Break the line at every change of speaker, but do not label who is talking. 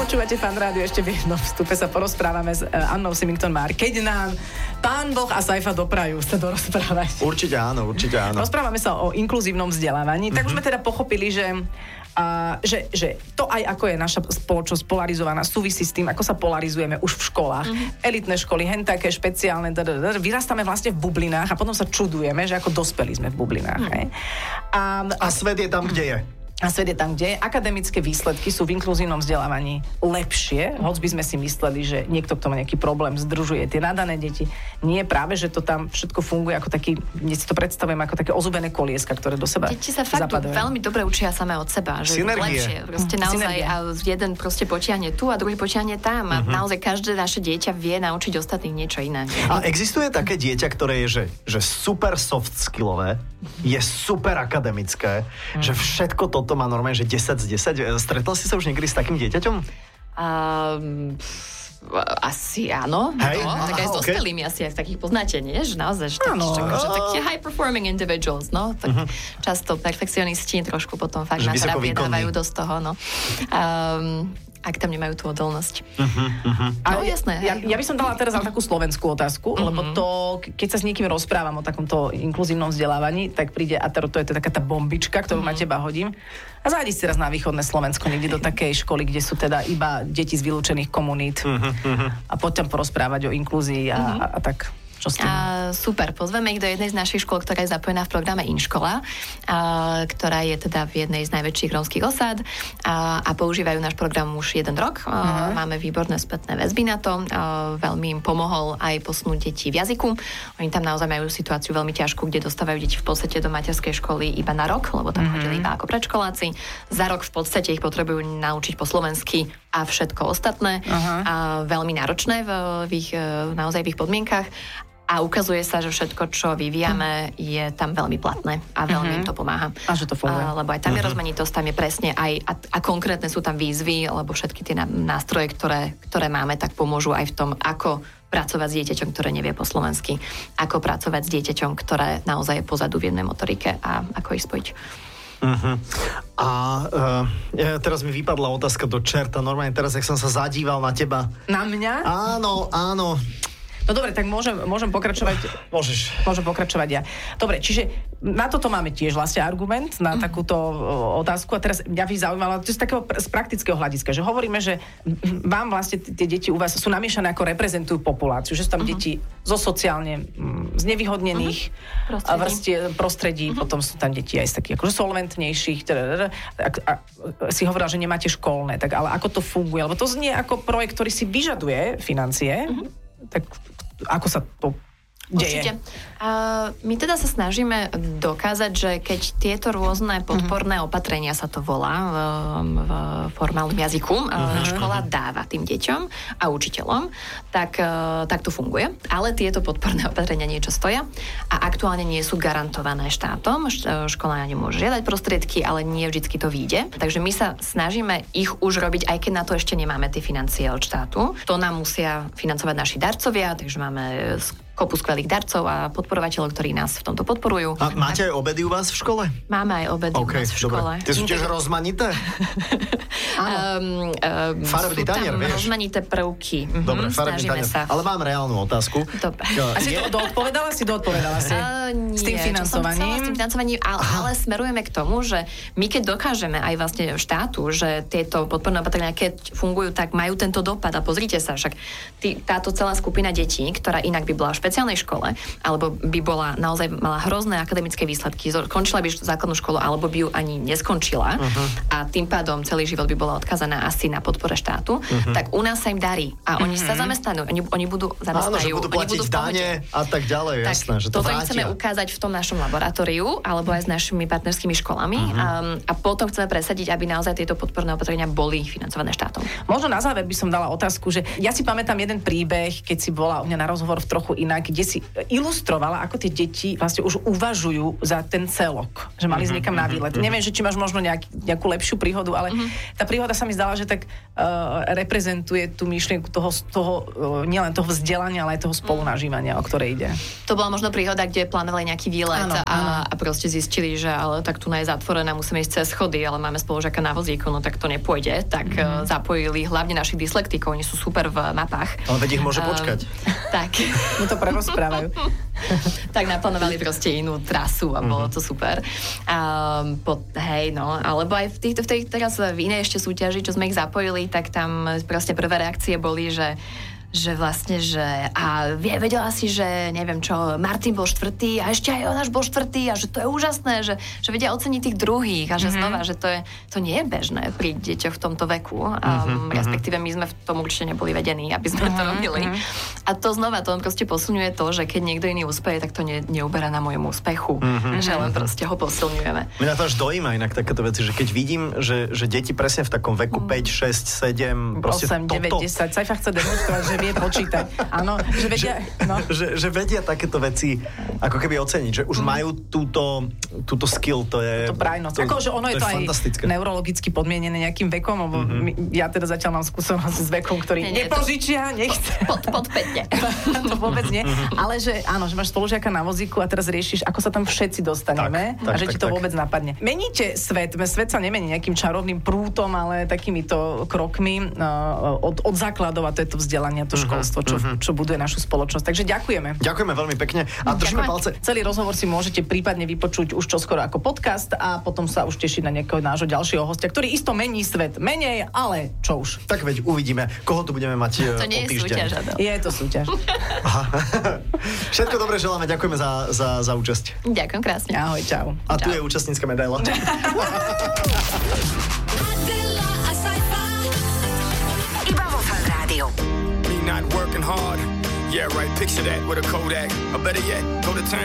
Počúvate Fan Rádio, ešte v jednom vstupe sa porozprávame s Annou Symington-Már. Keď nám Pán Boh a Saifa doprajú sa dorozprávať.
Určite áno.
Rozprávame sa o inkluzívnom vzdelávaní. Tak už sme teda pochopili, že to aj ako je naša spoločnosť polarizovaná, súvisí s tým, ako sa polarizujeme už v školách. Elitné školy, také špeciálne, vyrastáme vlastne v bublinách a potom sa čudujeme, že ako dospelí sme v bublinách.
A svet je tam, kde je.
A svet je tam, kde je. Akademické výsledky sú v inkluzívnom vzdelávaní lepšie, hoď by sme si mysleli, že niekto k tomu nejaký problém združuje tie nadané deti. Nie, práve, že to tam všetko funguje ako taký, dnes si to predstavujem ako také ozubené kolieska, ktoré do seba
deti sa fakt veľmi dobre učia samé od seba. Že lepšie. Proste naozaj a jeden proste potiahne tu a druhý potiahne tam. A naozaj každé naše dieťa vie naučiť ostatných niečo iné.
A existuje také dieťa, ktoré je že super soft skillové, je super akademické, že všetko toto má normálne, že 10 z 10. Stretol si sa už niekedy s takým dieťaťom?
Asi áno.
Hej?
No, tak aj s dospelými asi aj takých poznáte, nie? Že naozaj, že také high performing individuals, no. Tak často perfekcionisti trošku potom fakt napiedávajú dosť toho, no. Ak tam nemajú tú odolnosť.
No jasné. Ja by som dala teraz takú slovenskú otázku, lebo to, keď sa s niekým rozprávam o takomto inkluzívnom vzdelávaní, tak príde, a to je taká tá bombička, ktorú na teba hodím. A zájdi si teraz na východné Slovensko, niekde do takej školy, kde sú teda iba deti z vylúčených komunít. A poď tam porozprávať o inklúzii a tak.
Super, pozveme ich do jednej z našich škôl, ktorá je zapojená v programe Inškola, ktorá je teda v jednej z najväčších rómskych osád a používajú náš program už 1 rok. Máme výborné spätné väzby na to. Veľmi im pomohol aj posunúť deti v jazyku. Oni tam naozaj majú situáciu veľmi ťažkú, kde dostávajú deti v podstate do materskej školy iba na rok, lebo tam chodili iba ako predškoláci. Za rok v podstate ich potrebujú naučiť po slovensky a všetko ostatné. Veľmi náročné naozaj v ich podmienkach. A ukazuje sa, že všetko, čo vyvíjame, je tam veľmi platné a veľmi im to pomáha.
A že to funguje.
Lebo aj tam je rozmanitosť, tam je presne aj a konkrétne sú tam výzvy, lebo všetky tie nástroje, ktoré máme, tak pomôžu aj v tom, ako pracovať s dieťaťom, ktoré nevie po slovensky, ako pracovať s dieťaťom, ktoré naozaj je pozadu v jednej motorike a ako ich spojiť.
Teraz mi vypadla otázka do čerta. Normálne teraz, jak som sa zadíval na teba.
Na mňa?
Áno.
No dobre, tak môžem pokračovať. Môžem pokračovať ja. Dobre, čiže na toto máme tiež vlastne argument, na takúto otázku. A teraz mňa by zaujímalo, to z takého z praktického hľadiska, že hovoríme, že vám vlastne tie deti u vás sú namiešané ako reprezentujú populáciu, že sú tam deti zo sociálne znevýhodnených prostredí, potom sú tam deti aj z takých akože solventnejších. Si hovorila, že nemáte školné, tak ale ako to funguje? Lebo to znie ako projekt, ktorý si vyžaduje financie, tak ako sa to deje?
Určite. My teda sa snažíme dokázať, že keď tieto rôzne podporné opatrenia, sa to volá v formálnom jazyku, škola dáva tým deťom a učiteľom, tak to funguje. Ale tieto podporné opatrenia niečo stoja a aktuálne nie sú garantované štátom. Škola nemôže žiadať prostriedky, ale nie vždycky to vyjde. Takže my sa snažíme ich už robiť, aj keď na to ešte nemáme tie financie od štátu. To nám musia financovať naši darcovia, takže máme kopu skvelých darcov a podporovateľov, ktorí nás v tomto podporujú.
A máte aj obedy u vás v škole?
Máme aj obedy u nás v škole.
Tie sú tiež rozmanité? Farebný tanier, vieš?
Rozmanité prvky.
Dobre, farebný tanier. Ale mám reálnu otázku.
Dobre.
A si to doodpovedala?
Nie,
s tým financovaním?
Ale smerujeme k tomu, že my keď dokážeme aj vlastne štátu, že tieto podporné opatrenia, keď fungujú, tak majú tento dopad. A pozrite sa, však táto celá skupina detí, ktorá inak by bola v špeciálnej škole, alebo by mala hrozné akademické výsledky, skončila by základnú školu, alebo by ju ani neskončila a tým pádom celý život by bola odkazaná asi na podpore štátu, tak u nás sa im darí a oni sa zamestnajú, oni budú zamestnajú.
Áno, že budú platiť dane a tak ďalej, jasné, že to vrátia.
Chceme ukázať v tom našom laboratóriu, alebo aj s našimi partnerskými školami a potom chceme presadiť, aby naozaj tieto podporné opatrenia boli financované štátom.
Možno na záver by som dala otázku, že ja si pamätám jeden príbeh, keď si bola u mňa na rozhovor v trochu inak, kde si ilustrovala, ako tie deti vlastne už uvažujú za ten celok, že mali ísť niekam na výlet. Neviem, že či máš možno nejakú lepšiu príhodu, ale tá príhoda sa mi zdala, že tak reprezentuje tú myšlienku toho nielen toho vzdelania, ale aj toho spolunažívania, o ktoré ide.
To bola možno príhoda, kde plánovali nejaký výlet a proste zistili, že ale tak tu je zatvorená, musíme ísť cez schody, ale máme spolužiaka na vozíku, no tak to nepôjde. Tak zapojili hlavne našich dyslektikov, oni sú super v mapách.
Ale veď ich môže počkať.
Tak.
My to prerozprávajú.
Tak naplánovali proste inú trasu a bolo to super. Alebo aj teraz v inej ešte súťaži, čo sme ich zapojili, tak tam proste prvé reakcie boli, že vlastne, že a vedela si, že neviem čo, Martin bol štvrtý a ešte aj Jonáš bol štvrtý a že to je úžasné, že vedia oceniť tých druhých a že znova, že to nie je bežné pri deťoch v tomto veku. Respektíve my sme v tom určite neboli vedení, aby sme to robili. A to znova, to proste posunuje to, že keď niekto iný úspeje, tak to neuberá na mojom úspechu. Že len proste ho posilňujeme.
Mňa to až dojíma inak takéto veci, že keď vidím, že deti presne v takom veku 5, 6, 7, proste
8, 9, 10, Saifa chce demonstrovať, že vie počítať. Áno, že vedia... No.
Že vedia takéto veci ako keby oceniť, že už majú túto skill, to je...
To prajnosť. Akože ono je to aj neurologicky podmienené nejakým vekom, lebo ja teda zatiaľ mám skúsenosť s vekom, ktorý nepožičia, nechce.
Pod 5.
To vôbec nie. Ale že áno, že máš spolužiaka na vozíku a teraz riešiš, ako sa tam všetci dostaneme a že ti to vôbec napadne. Meníte svet. Svet sa nemení nejakým čarovným prútom, ale takýmito krokmi od základov, a to je to vzdelanie, to školstvo, čo buduje našu spoločnosť. Takže ďakujeme.
Ďakujeme veľmi pekne a držíme palce.
Celý rozhovor si môžete prípadne vypočuť už čoskoro ako podcast a potom sa už tešiť na nejakého nášho ďalšieho hostia, ktorý isto mení svet. Menej, ale čo už.
Tak veď uvidíme, koho tu budeme mať o týždeň.
To nie je súťaž, Adam.
Je to súťaž.
Všetko dobre želáme, ďakujeme za účasť.
Ďakujem krásne.
Ahoj, čau.
A tu je účastnícka medaila.
Iba vo Fan Rádiu.
Not working hard. Yeah, right. Picture that with a Kodak. Or better yet, go to turn